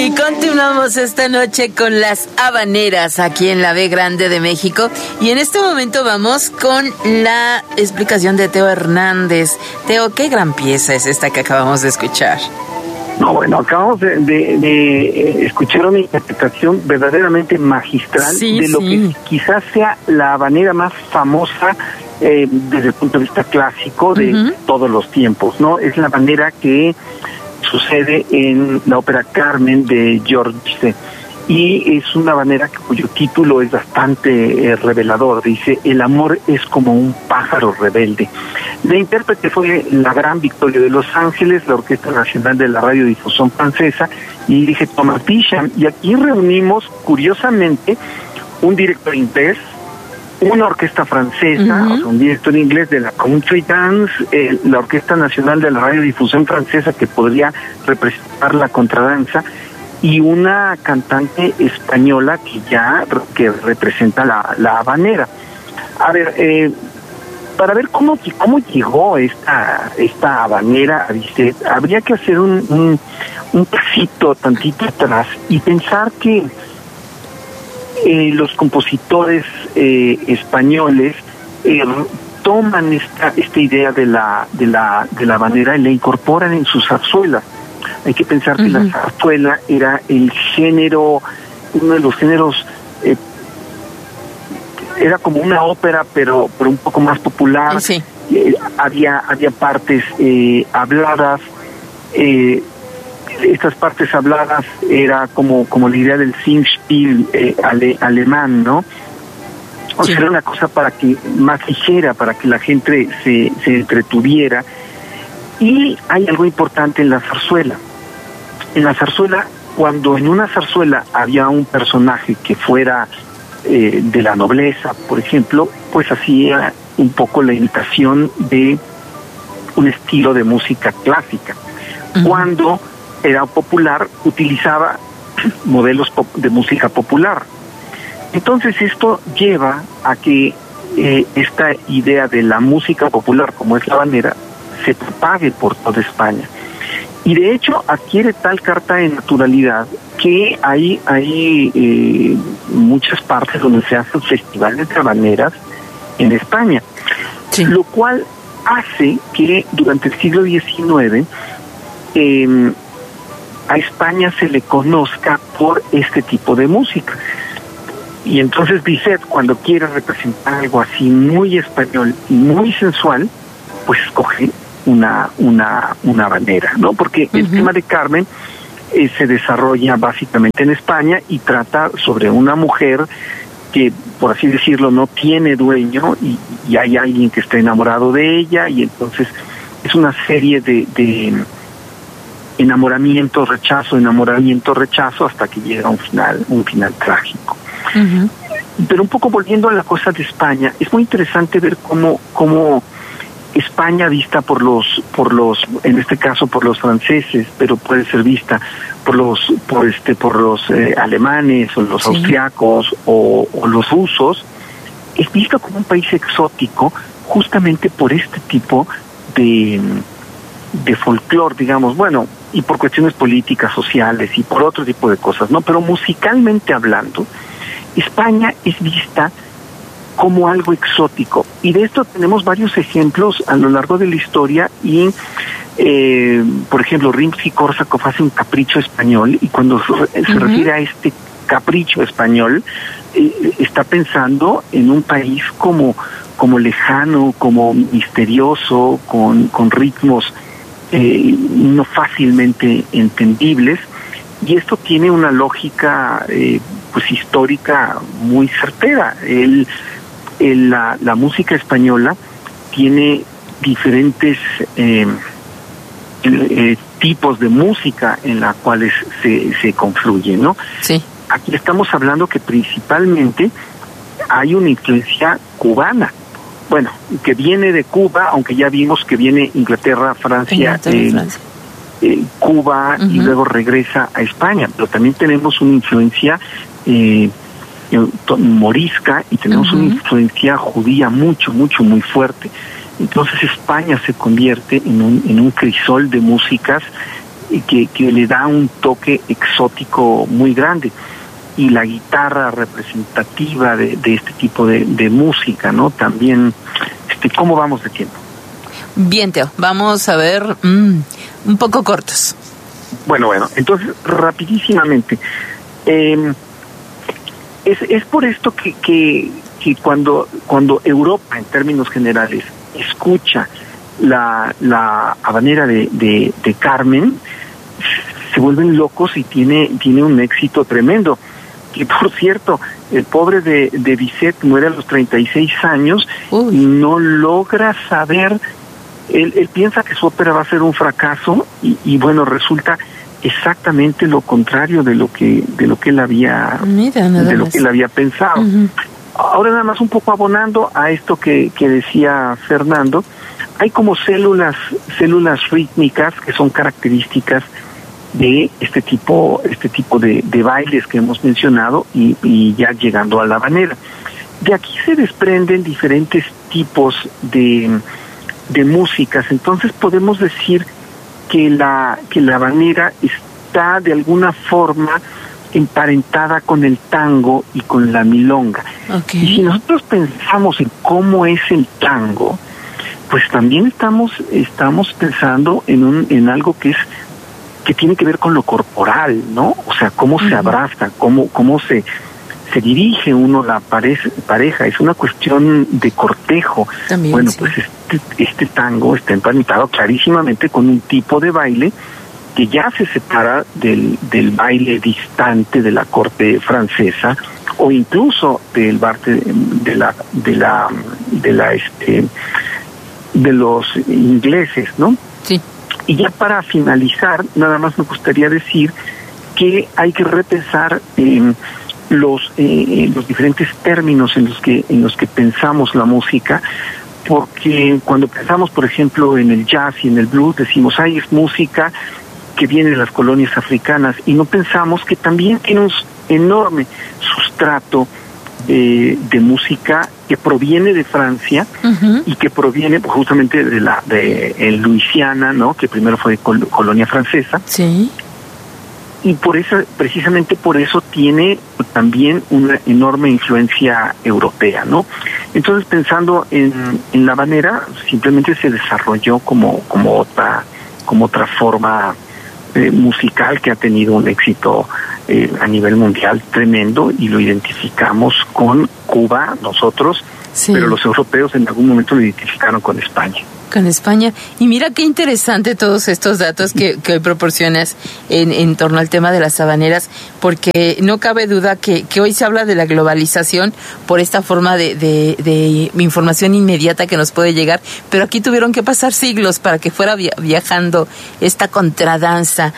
Y continuamos esta noche con las habaneras aquí en la B Grande de México. Y en este momento vamos con la explicación de Teo Hernández. Teo, qué gran pieza es esta que acabamos de escuchar. No, bueno, acabamos de escuchar una interpretación verdaderamente magistral de lo que quizás sea la habanera más famosa desde el punto de vista clásico de todos los tiempos, ¿no? Es la habanera que sucede en la ópera Carmen de George Bizet, y es una habanera cuyo título es bastante revelador. Dice: el amor es como un pájaro rebelde. La intérprete fue la Gran Victoria de Los Ángeles, la Orquesta Nacional de la Radiodifusión Francesa, y dirige Thomas Bisham. Y aquí reunimos, curiosamente, un director inglés, una orquesta francesa, o sea, un director inglés de la Country Dance, la Orquesta Nacional de la Radiodifusión Francesa, que podría representar la contradanza, y una cantante española que representa la habanera. A ver, para ver cómo llegó esta habanera a Bizet, habría que hacer un pasito tantito atrás y pensar que los compositores españoles toman esta idea de la habanera y la incorporan en sus zarzuelas. Hay que pensar que la zarzuela era el género, uno de los géneros, era como una ópera, pero un poco más popular. Sí. Había partes habladas. Estas partes habladas era como la idea del Singspiel alemán, ¿no? O sea, era una cosa más ligera, para que la gente se entretuviera. Y hay algo importante en la zarzuela. En la zarzuela, cuando en una zarzuela había un personaje que fuera de la nobleza, por ejemplo, pues hacía un poco la imitación de un estilo de música clásica. Cuando era popular, utilizaba modelos de música popular. Entonces esto lleva a que esta idea de la música popular, como es la habanera, se propague por toda España. Y de hecho adquiere tal carta de naturalidad que hay muchas partes donde se hacen festivales de habaneras en España, lo cual hace que durante el siglo XIX a España se le conozca por este tipo de música. Y entonces Bizet, cuando quiere representar algo así muy español y muy sensual, pues escoge una habanera, ¿no? Porque el tema de Carmen se desarrolla básicamente en España y trata sobre una mujer que, por así decirlo, no tiene dueño y hay alguien que está enamorado de ella, y entonces es una serie de enamoramiento, rechazo, hasta que llega un final trágico. Pero un poco volviendo a la cosa de España, es muy interesante ver cómo España, vista por los en este caso por los franceses, pero puede ser vista por los alemanes o los austriacos o los rusos, es visto como un país exótico justamente por este tipo de folclore, digamos, bueno, y por cuestiones políticas, sociales y por otro tipo de cosas, ¿no? Pero musicalmente hablando, España es vista como algo exótico, y de esto tenemos varios ejemplos a lo largo de la historia. Y por ejemplo, Rimsky-Kórsakov hace un capricho español, y cuando se refiere a este capricho español, está pensando en un país como lejano, como misterioso, con ritmos no fácilmente entendibles, y esto tiene una lógica pues histórica muy certera. La música española tiene diferentes tipos de música en las cuales se confluyen, ¿no? Sí. Aquí estamos hablando que principalmente hay una influencia cubana, bueno, que viene de Cuba, aunque ya vimos que viene Inglaterra, Francia, Cuba, y luego regresa a España, pero también tenemos una influencia morisca, y tenemos una influencia judía muy fuerte. Entonces España se convierte en un crisol de músicas que le da un toque exótico muy grande, y la guitarra representativa de este tipo de música, ¿no? También, ¿cómo vamos de tiempo? Bien, Teo, vamos a ver, un poco cortos. Bueno, entonces, rapidísimamente, es por esto que cuando Europa, en términos generales, escucha la habanera de Carmen, se vuelven locos y tiene un éxito tremendo. Que, por cierto, el pobre de Bizet muere a los 36 años. Uy. Y no logra saber, él piensa que su ópera va a ser un fracaso y bueno, resulta exactamente lo contrario de lo que él había él había pensado. Uh-huh. Ahora, nada más un poco abonando a esto que decía Fernando, hay como células rítmicas que son características de este tipo de bailes que hemos mencionado, y ya llegando a la habanera. De aquí se desprenden diferentes tipos de músicas. Entonces podemos decir que la habanera está de alguna forma emparentada con el tango y con la milonga. Okay. Y si nosotros pensamos en cómo es el tango, pues también estamos pensando en algo que tiene que ver con lo corporal, ¿no? O sea, cómo se abraza, cómo se dirige uno la pareja, es una cuestión de cortejo. También, bueno, sí. Pues este tango está emparentado clarísimamente con un tipo de baile que ya se separa del baile distante de la corte francesa, o incluso del baile de los ingleses, ¿no? Sí. Y ya para finalizar, nada más me gustaría decir que hay que repensar los diferentes términos en los que pensamos la música, porque cuando pensamos, por ejemplo, en el jazz y en el blues, decimos, es música que viene de las colonias africanas, y no pensamos que también tiene un enorme sustrato de música que proviene de Francia, uh-huh, y que proviene justamente de Luisiana, ¿no? Que primero fue colonia francesa. Sí. Y precisamente por eso tiene también una enorme influencia europea, ¿no? Entonces, pensando en la habanera, simplemente se desarrolló como otra forma musical que ha tenido un éxito a nivel mundial tremendo, y lo identificamos con Cuba nosotros, sí, pero los europeos en algún momento lo identificaron con España. Con España. Y mira qué interesante todos estos datos que hoy proporcionas en torno al tema de las habaneras, porque no cabe duda que hoy se habla de la globalización por esta forma de información inmediata que nos puede llegar, pero aquí tuvieron que pasar siglos para que fuera viajando esta contradanza,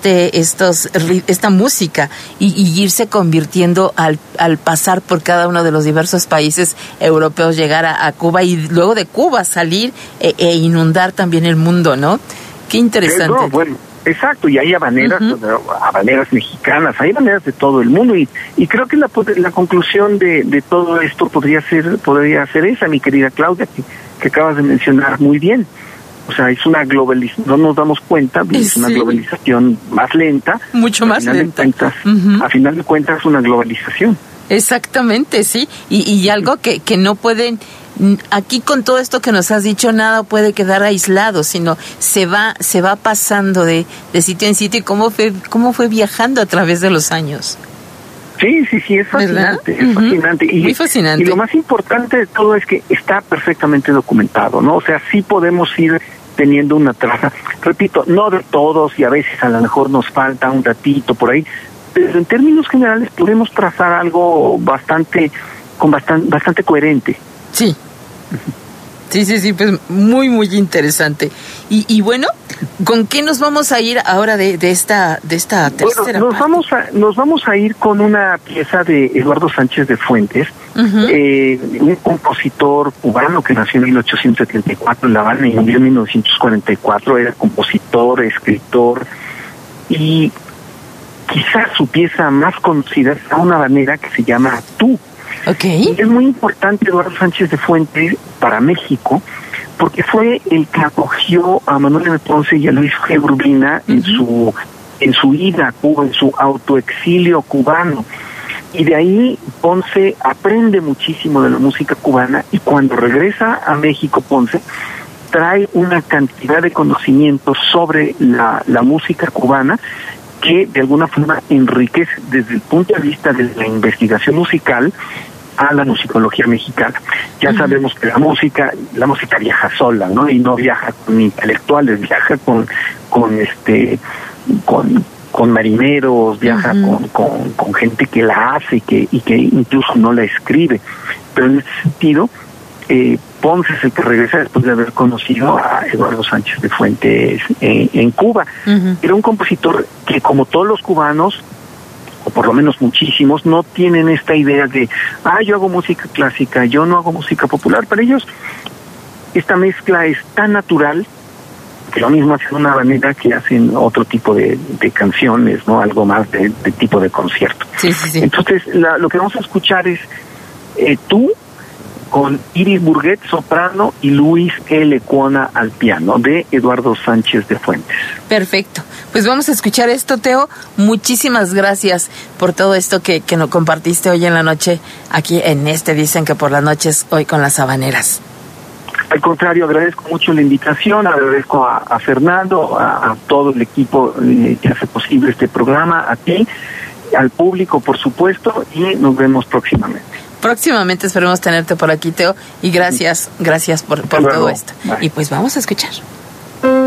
esta música, y irse convirtiendo al pasar por cada uno de los diversos países europeos, llegar a Cuba, y luego de Cuba salir e inundar también el mundo, ¿no? Qué interesante. No, bueno, exacto, y hay habaneras, uh-huh, habaneras mexicanas, hay habaneras de todo el mundo, y creo que la conclusión de todo esto podría ser esa, mi querida Claudia, que acabas de mencionar muy bien. O sea, es una globalización, no nos damos cuenta, es una globalización más lenta. Mucho más lenta. A final de cuentas es una globalización. Exactamente, sí, y algo que no pueden. Aquí, con todo esto que nos has dicho, nada puede quedar aislado, sino se va pasando de sitio en sitio, y cómo fue viajando a través de los años. Sí, es fascinante, ¿verdad? Es fascinante. Muy fascinante. Y lo más importante de todo es que está perfectamente documentado, ¿no? O sea, sí podemos ir teniendo una traza, repito, no de todos, y a veces a lo mejor nos falta un datito por ahí, pero en términos generales podemos trazar algo bastante coherente. Sí. Sí, pues muy, muy interesante. Y bueno, ¿con qué nos vamos a ir ahora de esta tercera parte? Nos vamos a ir con una pieza de Eduardo Sánchez de Fuentes, uh-huh, un compositor cubano que nació en 1874 en La Habana y murió en 1944. Era compositor, escritor, y quizás su pieza más conocida es una habanera que se llama Tú. Okay. Y es muy importante Eduardo Sánchez de Fuentes para México, porque fue el que acogió a Manuel M. Ponce y a Luis G. Urbina en su ida a Cuba, en su autoexilio cubano. Y de ahí Ponce aprende muchísimo de la música cubana, y cuando regresa a México Ponce trae una cantidad de conocimientos sobre la música cubana que de alguna forma enriquece desde el punto de vista de la investigación musical a la musicología mexicana. Ya sabemos que la música viaja sola, ¿no? Y no viaja con intelectuales, viaja con marineros, viaja con gente que la hace y que incluso no la escribe. Pero en ese sentido, Ponce es el que regresa después de haber conocido a Eduardo Sánchez de Fuentes en Cuba. Era un compositor que, como todos los cubanos, o por lo menos muchísimos, no tienen esta idea de, yo hago música clásica, yo no hago música popular. Para ellos esta mezcla es tan natural que lo mismo hacen una habanera que hacen otro tipo de canciones, ¿no? Algo más de tipo de concierto. Sí. Entonces, lo que vamos a escuchar es Tú, con Iris Burguet, soprano, y Luis L. Cuona al piano, de Eduardo Sánchez de Fuentes. Perfecto. Pues vamos a escuchar esto, Teo. Muchísimas gracias por todo esto que nos compartiste hoy en la noche, aquí en Dicen que por las noches, hoy con las habaneras. Al contrario, agradezco mucho la invitación, agradezco a Fernando, a todo el equipo que hace posible este programa, a ti, al público, por supuesto, y nos vemos próximamente. Próximamente esperemos tenerte por aquí, Teo, y gracias por todo esto. Bye. Y pues vamos a escuchar.